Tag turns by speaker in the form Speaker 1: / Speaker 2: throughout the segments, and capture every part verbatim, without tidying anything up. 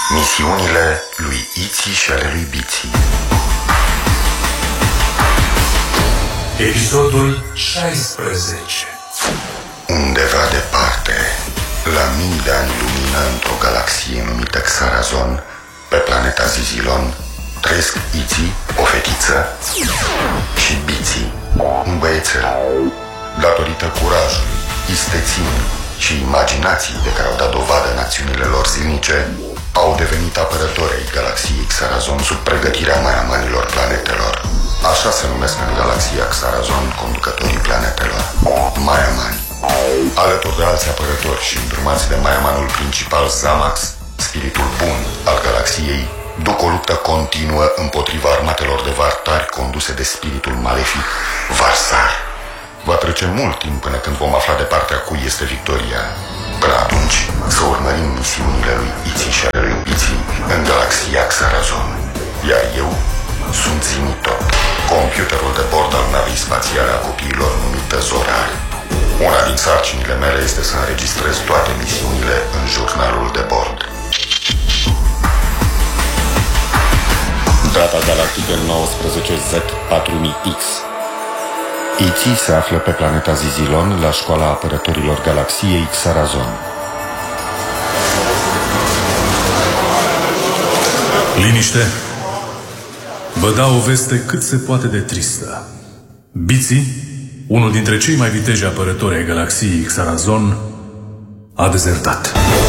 Speaker 1: Misiunile lui Iții și ale lui Biții.
Speaker 2: Episodul șaisprezece.
Speaker 1: Undeva departe, la mii de ani lumină, într-o galaxie numită Xarazon, pe planeta Zizilon, trăiesc Iții, o fetiță, și Biții, un băiețel. Datorită curajului, isteții și imaginației de care au dat dovadă în acțiunile lor zilnice, au devenit apărători ai galaxiei Xarazon sub pregătirea maiamanilor planetelor. Așa se numesc în galaxia Xarazon conducătorii planetelor, maiamani. Alături de alți apărători și îndrumați de maiamanul principal Zamax, spiritul bun al galaxiei, duc o luptă continuă împotriva armatelor de vartari conduse de spiritul malefic Varsar. Va trece mult timp până când vom afla de partea cui este victoria. Până atunci, să urmărim misiunile lui Iții și ale lui Biții în galaxia Xarazon. Iar eu sunt Zimitot, computerul de bord al navei spațiale a copiilor numită Zorar. Una din sarcinile mele este să înregistrez toate misiunile în jurnalul de bord. Data galactică nouăsprezece Z patru mii X. Iții se află pe planeta Zizilon, la școala apărătorilor galaxiei Xarazon.
Speaker 2: Liniște! Vă dau o veste cât se poate de tristă. Biții, unul dintre cei mai viteji apărători ai galaxiei Xarazon, a dezertat.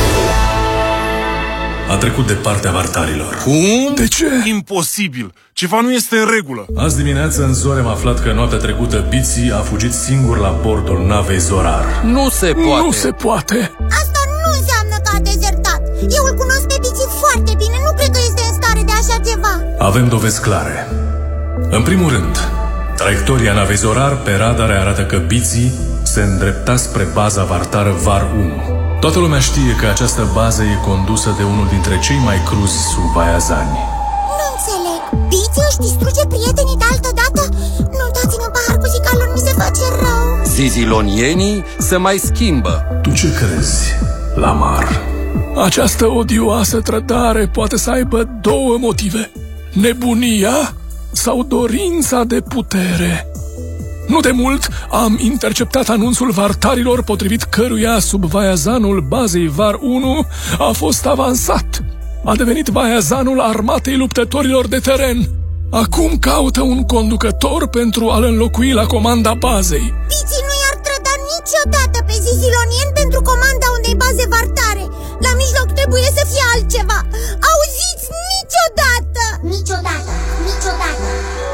Speaker 2: A trecut de partea vartarilor.
Speaker 3: Cum?
Speaker 2: De ce?
Speaker 3: Imposibil! Ceva nu este în regulă.
Speaker 2: Azi dimineață în zori am aflat că noaptea trecută Biții a fugit singur la bordul navei Zorar.
Speaker 3: Nu se poate!
Speaker 2: Nu se poate!
Speaker 4: Asta nu înseamnă că a dezertat. Eu îl cunosc pe Biții foarte bine. Nu cred că este în stare de așa ceva.
Speaker 2: Avem dovezi clare. În primul rând, traiectoria navei Zorar pe radare arată că Biții se îndrepta spre baza vartară Var unu. Toată lumea știe că această bază e condusă de unul dintre cei mai cruzi subvaiazani.
Speaker 4: Nu înțeleg. Biții își distruge prietenii de altă dată? Nu dați-mă pahar cu zicalul, mi se face rău.
Speaker 3: Zizilonienii se mai schimbă.
Speaker 2: Tu ce crezi, Lamar? Această odioasă trădare poate să aibă două motive: nebunia sau dorința de putere. Nu de mult am interceptat anunțul vartarilor potrivit căruia subvaiazanul bazei Var unu a fost avansat. A devenit vaiazanul armatei luptătorilor de teren. Acum caută un conducător pentru a-l înlocui la comanda bazei.
Speaker 4: Biții nu i-ar trăda niciodată pe zizilonieni pentru comanda unei baze vartare. La mijloc trebuie să fie altceva. Auziți? Niciodată! Niciodată! Niciodată!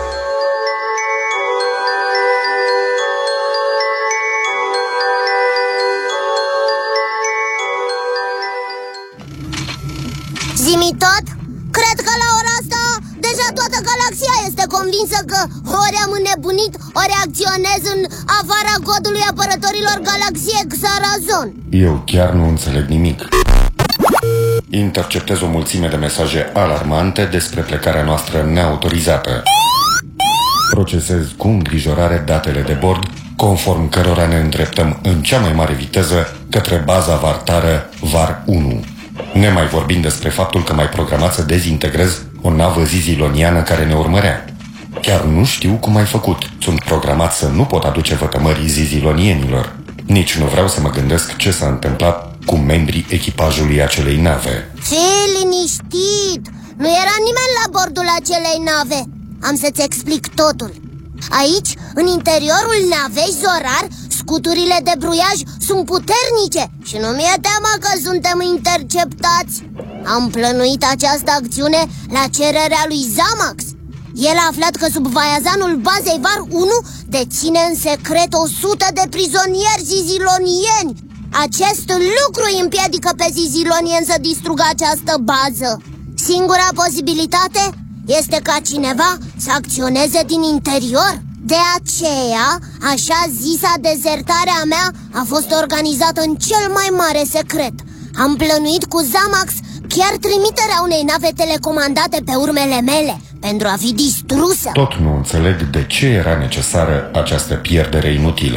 Speaker 4: Zimitot? Cred că la ora asta deja toată galaxia este convinsă că ori am înnebunit, ori acționez în afara codului apărătorilor galaxiei Xarazon.
Speaker 1: Eu chiar nu înțeleg nimic. Interceptez o mulțime de mesaje alarmante despre plecarea noastră neautorizată. Procesez cu îngrijorare datele de bord, conform cărora ne îndreptăm în cea mai mare viteză către baza vartară Var unu. Nemai vorbind despre faptul că m-ai programat să dezintegrez o navă ziziloniană care ne urmărea. Chiar nu știu cum ai făcut. Sunt programat să nu pot aduce vătămării zizilonienilor. Nici nu vreau să mă gândesc ce s-a întâmplat cu membrii echipajului acelei nave.
Speaker 4: Fii liniștit! Nu era nimeni la bordul acelei nave. Am să-ți explic totul. Aici, în interiorul navei Zorar, scuturile de bruiaj sunt puternice și nu mi-e teamă că suntem interceptați. Am plănuit această acțiune la cererea lui Zamax. El a aflat că subvaiazanul bazei Var unu deține în secret o sută de prizonieri zizilonieni. Acest lucru îi împiedică pe zizilonieni să distrugă această bază. Singura posibilitate este ca cineva să acționeze din interior. De aceea, așa zisa dezertare a mea a fost organizată în cel mai mare secret. Am plănuit cu Zamax chiar trimiterea unei nave telecomandate pe urmele mele, pentru a fi distrusă.
Speaker 1: Tot nu înțeleg de ce era necesară această pierdere inutilă.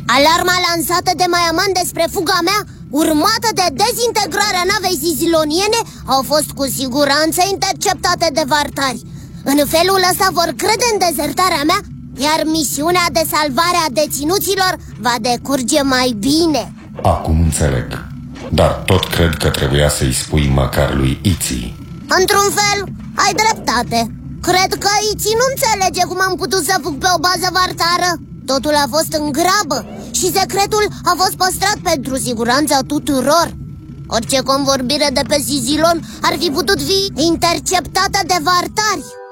Speaker 4: Alarma lansată de Maiaman despre fuga mea, urmată de dezintegrarea navei ziziloniene, au fost cu siguranță interceptate de vartari. În felul ăsta vor crede în dezertarea mea, iar misiunea de salvare a deținuților va decurge mai bine.
Speaker 1: Acum înțeleg, dar tot cred că trebuia să-i spui măcar lui Iții.
Speaker 4: Într-un fel, ai dreptate. Cred că Iții nu înțelege cum am putut să fug pe o bază vartară. Totul a fost în grabă și secretul a fost păstrat pentru siguranța tuturor. Orice convorbire de pe Zizilon ar fi putut fi interceptată de vartari.